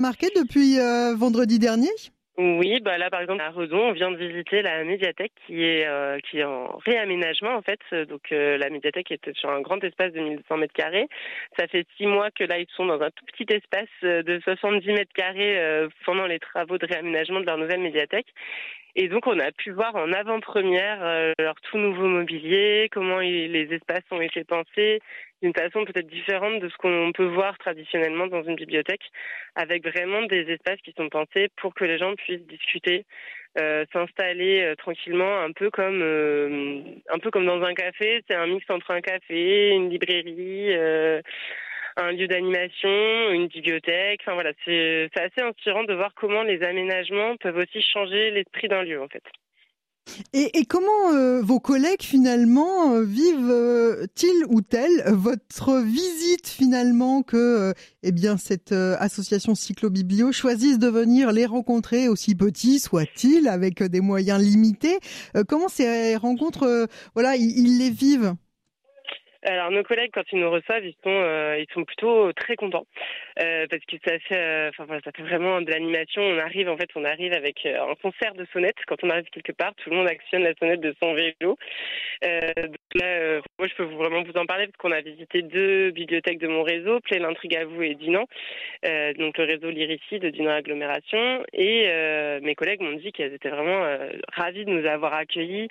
Marqué depuis vendredi dernier? Oui, là par exemple à Redon, on vient de visiter la médiathèque qui est en réaménagement en fait. Donc la médiathèque est sur un grand espace de 1200 mètres carrés. Ça fait 6 mois que là ils sont dans un tout petit espace de 70 mètres carrés pendant les travaux de réaménagement de leur nouvelle médiathèque. Et donc, on a pu voir en avant-première leur tout nouveau mobilier, comment les espaces ont été pensés d'une façon peut-être différente de ce qu'on peut voir traditionnellement dans une bibliothèque, avec vraiment des espaces qui sont pensés pour que les gens puissent discuter, s'installer tranquillement, un peu comme dans un café. C'est un mix entre un café, une librairie. Un lieu d'animation, une bibliothèque. Enfin voilà, c'est assez inspirant de voir comment les aménagements peuvent aussi changer l'esprit d'un lieu en fait. Et comment vos collègues finalement vivent-ils ou elles votre visite finalement que eh bien cette association Cyclobiblio choisisse de venir les rencontrer, aussi petits soient-ils, avec des moyens limités. Comment ces rencontres, voilà, ils les vivent? Alors nos collègues, quand ils nous reçoivent, ils sont plutôt très contents parce que ça fait, enfin voilà, ça fait vraiment de l'animation. On arrive avec un concert de sonnettes. Quand on arrive quelque part, tout le monde actionne la sonnette de son vélo. Donc là, moi je peux vraiment vous en parler parce qu'on a visité 2 bibliothèques de mon réseau, Play l'Intrigue à vous et Dinan, donc le réseau Lyrici de Dinan Agglomération. Et mes collègues m'ont dit qu'elles étaient vraiment ravies de nous avoir accueillis.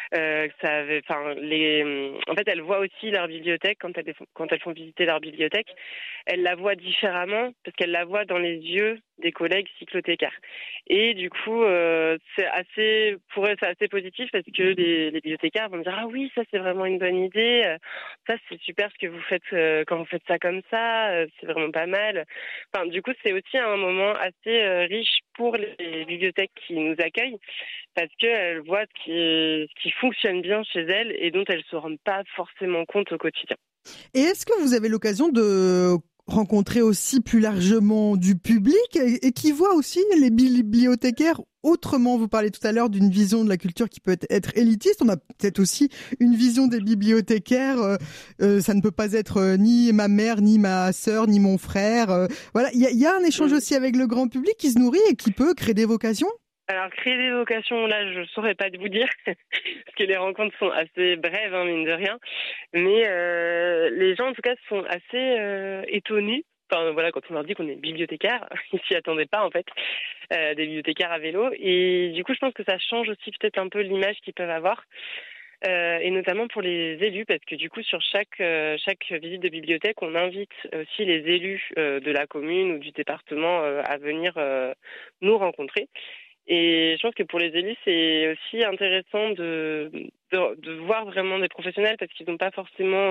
En fait, elles voient aussi leur bibliothèque quand elles font visiter leur bibliothèque. Elles la voient différemment parce qu'elles la voient dans les yeux des collègues cyclothécaires. Et du coup, pour eux, c'est assez positif parce que les bibliothécaires vont me dire ah oui, ça c'est vraiment une bonne idée, ça c'est super ce que vous faites quand vous faites ça comme ça, c'est vraiment pas mal. Enfin, du coup, c'est aussi un moment assez riche pour les bibliothèques qui nous accueillent parce qu'elles voient ce qui fonctionne bien chez elles et dont elles se rendent pas forcément compte au quotidien. Et est-ce que vous avez l'occasion de rencontrer aussi plus largement du public et qui voit aussi les bibliothécaires autrement? Vous parlez tout à l'heure d'une vision de la culture qui peut être élitiste. On a peut-être aussi une vision des bibliothécaires. Ça ne peut pas être ni ma mère, ni ma sœur, ni mon frère. Voilà, il y a un échange aussi avec le grand public qui se nourrit et qui peut créer des vocations. Alors, créer des vocations, là, je saurais pas vous dire, parce que les rencontres sont assez brèves, hein, mine de rien. Mais les gens, en tout cas, sont assez étonnés. Enfin, voilà, quand on leur dit qu'on est bibliothécaire, ils s'y attendaient pas, en fait, des bibliothécaires à vélo. Et du coup, je pense que ça change aussi peut-être un peu l'image qu'ils peuvent avoir. Et notamment pour les élus, parce que du coup, sur chaque visite de bibliothèque, on invite aussi les élus de la commune ou du département à venir nous rencontrer. Et je pense que pour les élus, c'est aussi intéressant de voir vraiment des professionnels parce qu'ils n'ont pas forcément,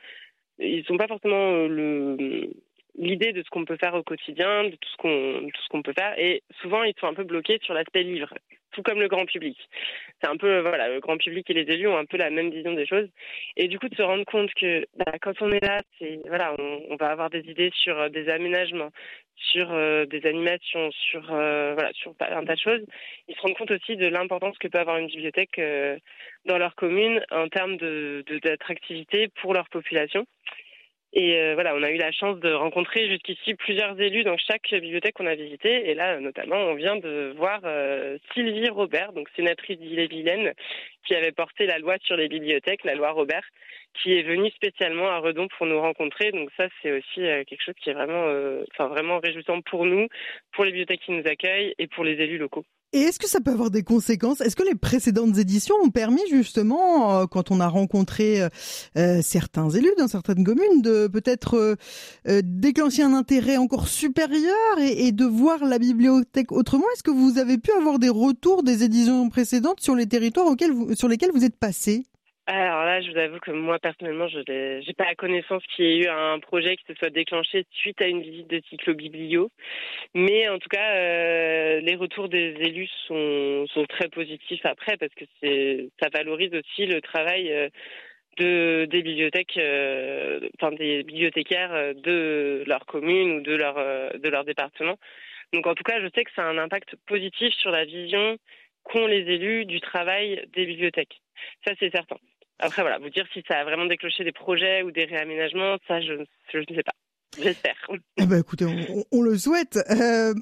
l'idée de ce qu'on peut faire au quotidien, de tout ce qu'on peut faire. Et souvent, ils sont un peu bloqués sur l'aspect livre, tout comme le grand public. C'est un peu, voilà, le grand public et les élus ont un peu la même vision des choses. Et du coup, de se rendre compte que quand on est là, on va avoir des idées sur des aménagements, sur des animations, sur un tas de choses. Ils se rendent compte aussi de l'importance que peut avoir une bibliothèque dans leur commune en termes d'attractivité pour leur population. Et voilà, on a eu la chance de rencontrer jusqu'ici plusieurs élus dans chaque bibliothèque qu'on a visitée. Et là, notamment, on vient de voir Sylvie Robert, donc sénatrice d'Ille-et-Vilaine, qui avait porté la loi sur les bibliothèques, la loi Robert, qui est venue spécialement à Redon pour nous rencontrer. Donc ça, c'est aussi quelque chose qui est vraiment réjouissant pour nous, pour les bibliothèques qui nous accueillent et pour les élus locaux. Et est-ce que ça peut avoir des conséquences? Est-ce que les précédentes éditions ont permis justement, quand on a rencontré certains élus dans certaines communes, de peut-être déclencher un intérêt encore supérieur et de voir la bibliothèque autrement? Est-ce que vous avez pu avoir des retours des éditions précédentes sur les territoires sur lesquels vous êtes passé? Alors là, je vous avoue que moi, personnellement, j'ai pas la connaissance qu'il y ait eu un projet qui se soit déclenché suite à une visite de Cyclobiblio. Mais en tout cas, les retours des élus sont très positifs après parce que ça valorise aussi le travail des bibliothèques, des bibliothécaires de leur commune ou de leur département. Donc en tout cas, je sais que ça a un impact positif sur la vision qu'ont les élus du travail des bibliothèques. Ça, c'est certain. Après, voilà, vous dire si ça a vraiment déclenché des projets ou des réaménagements, ça, je ne sais pas. J'espère. Eh ben, écoutez, on le souhaite.